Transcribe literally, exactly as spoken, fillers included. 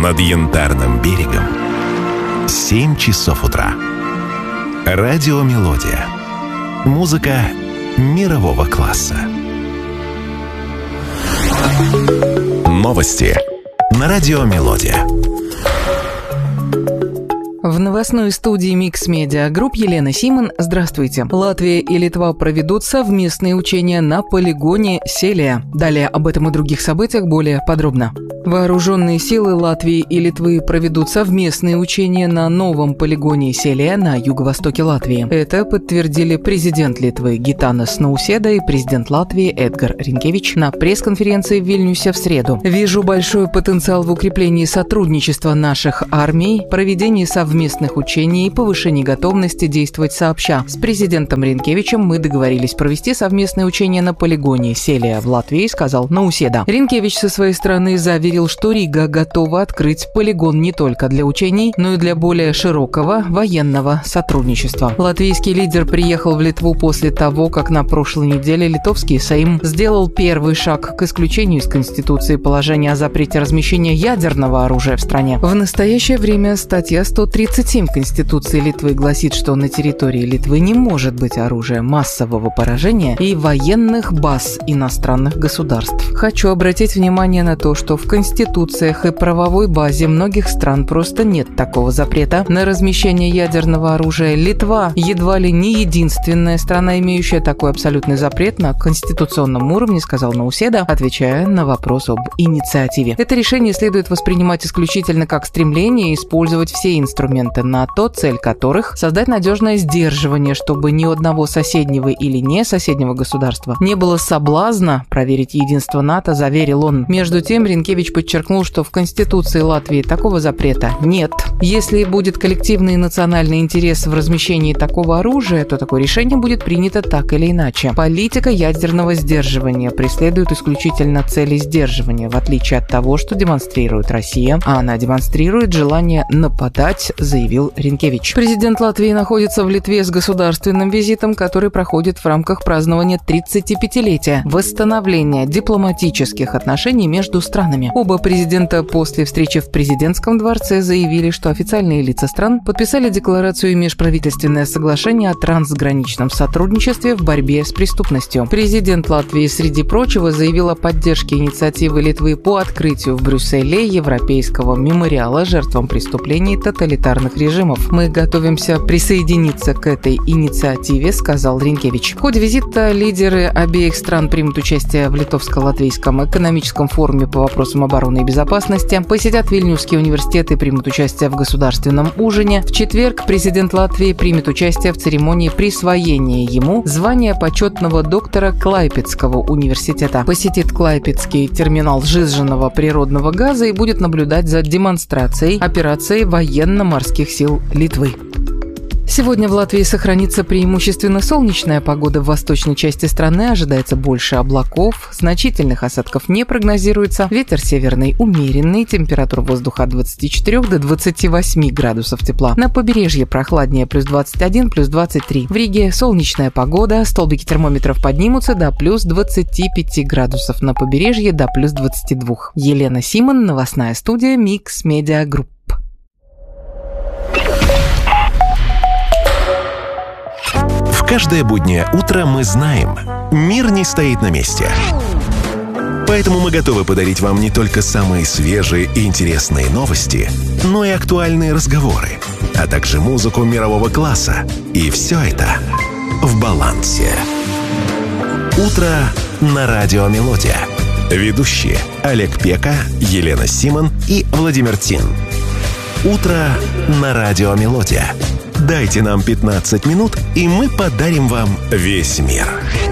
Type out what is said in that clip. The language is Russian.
Над Янтарным берегом семь часов утра. Радиомелодия. Музыка мирового класса. Новости на Радиомелодия. В новостной студии Mix Media Group Елена Симон. Здравствуйте. Латвия и Литва проведут совместные учения на полигоне Селия. Далее об этом и других событиях более подробно. Вооруженные силы Латвии и Литвы проведут совместные учения на новом полигоне Селия на юго-востоке Латвии. Это подтвердили президент Литвы Гитанас Науседа и президент Латвии Эдгар Ринкевич на пресс-конференции в Вильнюсе в среду. «Вижу большой потенциал в укреплении сотрудничества наших армий, проведении совместных учений и повышении готовности действовать сообща. С президентом Ринкевичем мы договорились провести совместные учения на полигоне Селия в Латвии», сказал Науседа. Ринкевич со своей стороны заверил, что Рига готова открыть полигон не только для учений, но и для более широкого военного сотрудничества. Латвийский лидер приехал в Литву после того, как на прошлой неделе литовский Сейм сделал первый шаг к исключению из Конституции положения о запрете размещения ядерного оружия в стране. В настоящее время статья сто тридцать семь Конституции Литвы гласит, что на территории Литвы не может быть оружия массового поражения и военных баз иностранных государств. Хочу обратить внимание на то, что в конституциях и правовой базе многих стран просто нет такого запрета на размещение ядерного оружия. Литва едва ли не единственная страна, имеющая такой абсолютный запрет на конституционном уровне, сказал Науседа, отвечая на вопрос об инициативе. Это решение следует воспринимать исключительно как стремление использовать все инструменты НАТО, цель которых – создать надежное сдерживание, чтобы ни у одного соседнего или не соседнего государства не было соблазна проверить единство НАТО, заверил он. Между тем, Ринкевич подчеркнул, что в Конституции Латвии такого запрета нет. Если будет коллективный национальный интерес в размещении такого оружия, то такое решение будет принято так или иначе. Политика ядерного сдерживания преследует исключительно цели сдерживания, в отличие от того, что демонстрирует Россия, а она демонстрирует желание нападать, заявил Ринкевич. Президент Латвии находится в Литве с государственным визитом, который проходит в рамках празднования тридцатипятилетия восстановления дипломатических отношений между странами. Оба президента после встречи в президентском дворце заявили, что официальные лица стран подписали декларацию и межправительственное соглашение о трансграничном сотрудничестве в борьбе с преступностью. Президент Латвии, среди прочего, заявил о поддержке инициативы Литвы по открытию в Брюсселе Европейского мемориала жертвам преступлений тоталитарных режимов. «Мы готовимся присоединиться к этой инициативе», сказал Ринкевич. В ходе визита лидеры обеих стран примут участие в Литовско-Латвийском экономическом форуме по вопросам обороны и безопасности, посетят Вильнюсский университет и примут участие в государственном ужине. В четверг президент Латвии примет участие в церемонии присвоения ему звания почетного доктора Клайпедского университета, посетит Клайпедский терминал сжиженного природного газа и будет наблюдать за демонстрацией операции военно-морских сил Литвы. Сегодня в Латвии сохранится преимущественно солнечная погода. В восточной части страны ожидается больше облаков, значительных осадков не прогнозируется, ветер северный умеренный, температура воздуха от двадцати четырёх до двадцати восьми градусов тепла. На побережье прохладнее плюс двадцать один, плюс двадцать три. В Риге солнечная погода, столбики термометров поднимутся до плюс двадцати пяти градусов, на побережье до плюс двадцати двух. Елена Симон, новостная студия Mix Media Group. Каждое буднее утро мы знаем, мир не стоит на месте. Поэтому мы готовы подарить вам не только самые свежие и интересные новости, но и актуальные разговоры, а также музыку мирового класса. И все это в балансе. Утро на Радиомелодия. Ведущие Олег Пека, Елена Симон и Владимир Тин. Утро на Радиомелодия. Дайте нам пятнадцать минут, и мы подарим вам весь мир.